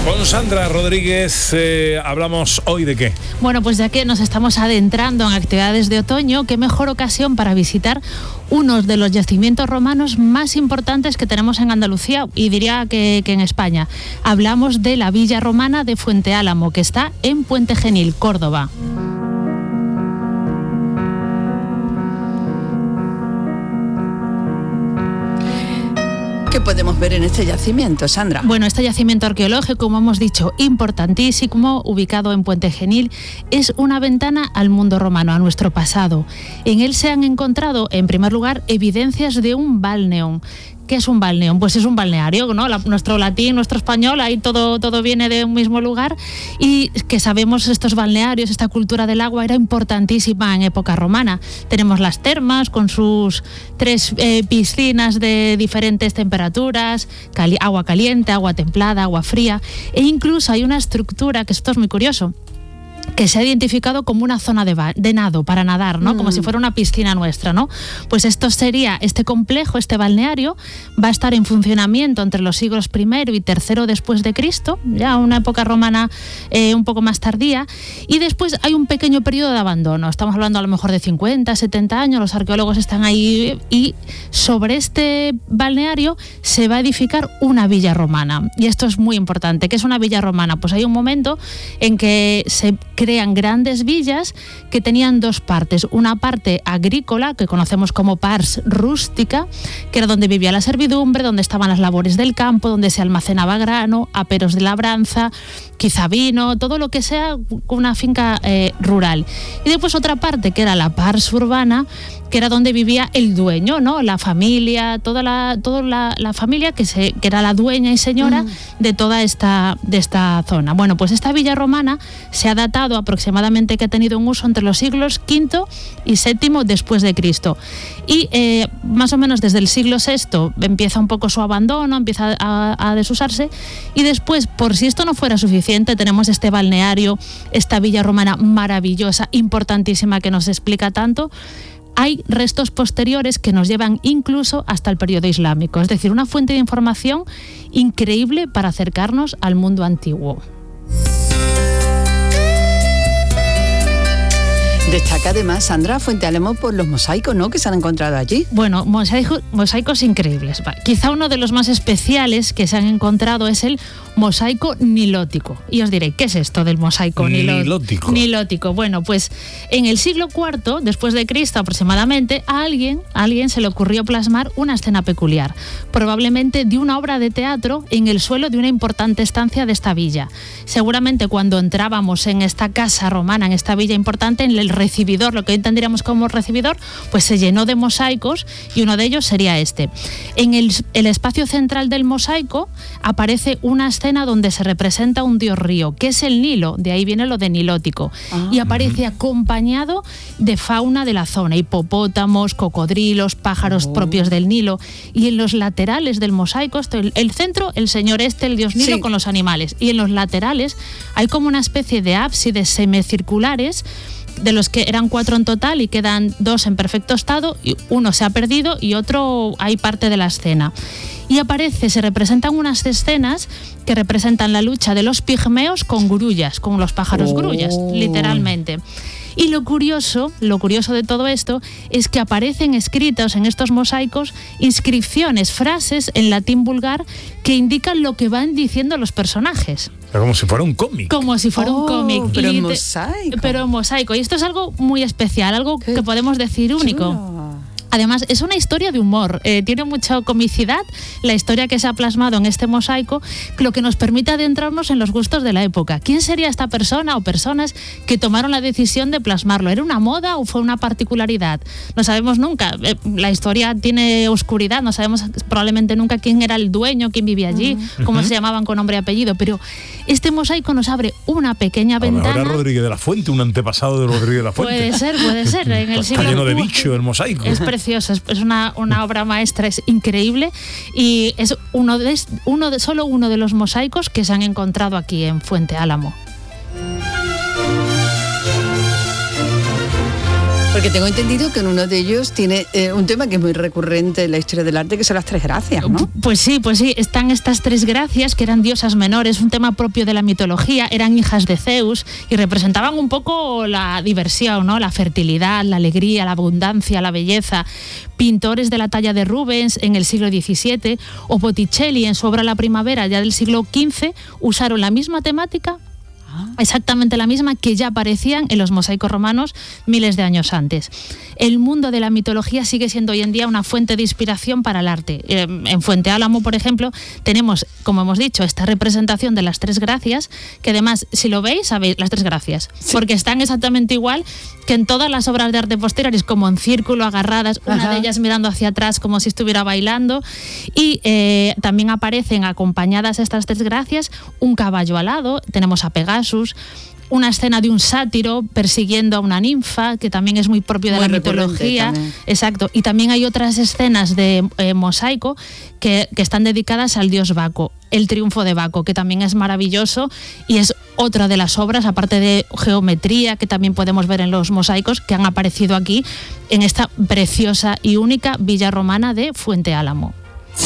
Con Sandra Rodríguez hablamos hoy de qué. Bueno, pues ya que nos estamos adentrando en actividades de otoño, qué mejor ocasión para visitar uno de los yacimientos romanos más importantes que tenemos en Andalucía y diría que en España. Hablamos de la Villa Romana de Fuente Álamo, que está en Puente Genil, Córdoba. ¿Qué podemos ver en este yacimiento, Sandra? Bueno, este yacimiento arqueológico, como hemos dicho, importantísimo, ubicado en Puente Genil, es una ventana al mundo romano, a nuestro pasado. En él se han encontrado, en primer lugar, evidencias de un balneón. ¿Qué es un balneón? Pues es un balneario, ¿no? Nuestro latín, nuestro español, ahí todo viene de un mismo lugar, y que sabemos estos balnearios, esta cultura del agua era importantísima en época romana. Tenemos las termas con sus 3 piscinas de diferentes temperaturas, agua caliente, agua templada, agua fría, e incluso hay una estructura, que esto es muy curioso, que se ha identificado como una zona de nado, para nadar, ¿no? Como si fuera una piscina nuestra, ¿no? Pues esto sería, este complejo, este balneario, va a estar en funcionamiento entre los siglos I y III después de Cristo, ya una época romana un poco más tardía, y después hay un pequeño periodo de abandono. Estamos hablando a lo mejor de 50, 70 años, los arqueólogos están ahí, y sobre este balneario se va a edificar una villa romana. Y esto es muy importante. ¿Qué es una villa romana? Pues hay un momento en que se crean grandes villas que tenían 2 partes. Una parte agrícola, que conocemos como pars rústica, que era donde vivía la servidumbre, donde estaban las labores del campo, donde se almacenaba grano, aperos de labranza, quizá vino, todo lo que sea una finca rural. Y después otra parte, que era la pars urbana, que era donde vivía el dueño, ¿no? La familia, toda la familia que era la dueña y señora de toda esta zona. Bueno, pues esta villa romana se ha datado aproximadamente, que ha tenido un uso entre los siglos V y VII después de Cristo. Y más o menos desde el siglo VI empieza un poco su abandono, empieza a desusarse, y después, por si esto no fuera suficiente, tenemos este balneario, esta villa romana maravillosa, importantísima, que nos explica tanto. Hay restos posteriores que nos llevan incluso hasta el periodo islámico, es decir, una fuente de información increíble para acercarnos al mundo antiguo. Destaca además, Sandra, Fuente Álamo por los mosaicos, ¿no?, que se han encontrado allí. Bueno, mosaicos increíbles. Quizá uno de los más especiales que se han encontrado es el mosaico nilótico. Y os diré, ¿qué es esto del mosaico nilótico? Nilótico. Bueno, pues en el siglo IV, después de Cristo aproximadamente, a alguien se le ocurrió plasmar una escena peculiar, probablemente de una obra de teatro en el suelo de una importante estancia de esta villa. Seguramente cuando entrábamos en esta casa romana, en esta villa importante, en el recibidor, lo que hoy entenderíamos como recibidor, pues se llenó de mosaicos, y uno de ellos sería este. En el espacio central del mosaico aparece una escena donde se representa un dios río, que es el Nilo, de ahí viene lo de nilótico, y aparece acompañado de fauna de la zona, hipopótamos, cocodrilos, pájaros propios del Nilo, y en los laterales del mosaico, el centro, el señor el dios Nilo con los animales, y en los laterales hay como una especie de ábsides semicirculares, de los que eran 4 en total y quedan 2 en perfecto estado, y uno se ha perdido y otro hay parte de la escena. Y se representan unas escenas que representan la lucha de los pigmeos con grullas, con los pájaros grullas, literalmente. Y lo curioso de todo esto es que aparecen escritos en estos mosaicos inscripciones, frases en latín vulgar que indican lo que van diciendo los personajes. Como si fuera un cómic. Como si fuera un cómic. Pero en mosaico. Pero en mosaico. Y esto es algo muy especial, algo que podemos decir único. Chulo. Además, es una historia de humor, tiene mucha comicidad la historia que se ha plasmado en este mosaico, lo que nos permite adentrarnos en los gustos de la época. ¿Quién sería esta persona o personas que tomaron la decisión de plasmarlo? ¿Era una moda o fue una particularidad? No sabemos nunca, la historia tiene oscuridad, no sabemos probablemente nunca quién era el dueño, quién vivía allí, cómo se llamaban con nombre y apellido, pero este mosaico nos abre una pequeña ventana. Ahora Rodríguez de la Fuente, un antepasado de Rodríguez de la Fuente. Puede ser. En el siglo está lleno de bicho el mosaico. Es precioso, es una obra maestra, es increíble, y es solo uno de los mosaicos que se han encontrado aquí en Fuente Álamo. Porque tengo entendido que en uno de ellos tiene un tema que es muy recurrente en la historia del arte, que son las tres gracias, ¿no? Pues sí, están estas tres gracias que eran diosas menores, un tema propio de la mitología, eran hijas de Zeus y representaban un poco la diversión, ¿no? La fertilidad, la alegría, la abundancia, la belleza. Pintores de la talla de Rubens en el siglo XVII o Botticelli en su obra La Primavera ya del siglo XV usaron la misma temática, exactamente la misma, que ya aparecían en los mosaicos romanos miles de años antes. El mundo de la mitología sigue siendo hoy en día una fuente de inspiración para el arte. En Fuente Álamo, por ejemplo, tenemos, como hemos dicho, esta representación de las tres gracias, que además, si lo veis, sabéis las tres gracias, sí, porque están exactamente igual que en todas las obras de arte posteriores, como en círculo, agarradas, una de ellas mirando hacia atrás como si estuviera bailando, y también aparecen acompañadas estas tres gracias un caballo alado, tenemos a Pegasus, una escena de un sátiro persiguiendo a una ninfa, que también es muy propio de la mitología. Exacto. Y también hay otras escenas de mosaico que están dedicadas al dios Baco, el triunfo de Baco, que también es maravilloso y es otra de las obras, aparte de geometría, que también podemos ver en los mosaicos, que han aparecido aquí en esta preciosa y única villa romana de Fuente Álamo.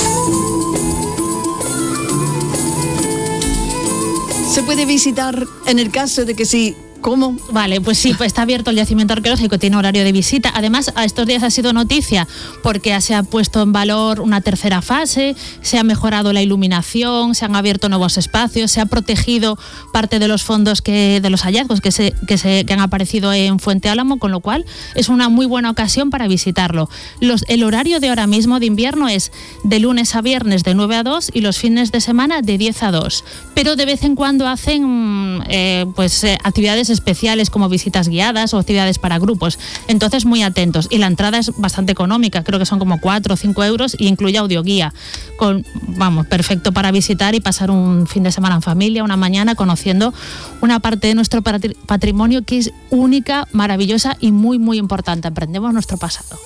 ¿Se puede visitar en el caso de que sí? ¿Cómo? Vale, pues sí, pues está abierto el yacimiento arqueológico, tiene horario de visita. Además, a estos días ha sido noticia porque se ha puesto en valor una tercera fase, se ha mejorado la iluminación, se han abierto nuevos espacios, se ha protegido parte de los fondos de los hallazgos que han aparecido en Fuente Álamo, con lo cual es una muy buena ocasión para visitarlo. El horario de ahora mismo de invierno es de lunes a viernes de 9 a 2 y los fines de semana de 10 a 2. Pero de vez en cuando hacen actividades especiales como visitas guiadas o actividades para grupos. Entonces, muy atentos. Y la entrada es bastante económica, creo que son como 4 o 5 euros y incluye audioguía. Perfecto para visitar y pasar un fin de semana en familia, una mañana, conociendo una parte de nuestro patrimonio que es única, maravillosa y muy, muy importante. Aprendemos nuestro pasado.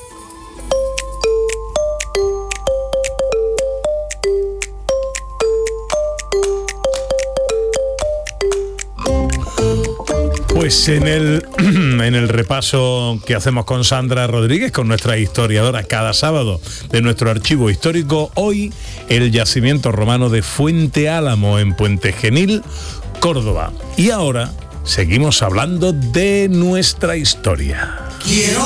Pues en el repaso que hacemos con Sandra Rodríguez, con nuestra historiadora cada sábado de nuestro archivo histórico, hoy el yacimiento romano de Fuente Álamo en Puente Genil, Córdoba. Y ahora seguimos hablando de nuestra historia.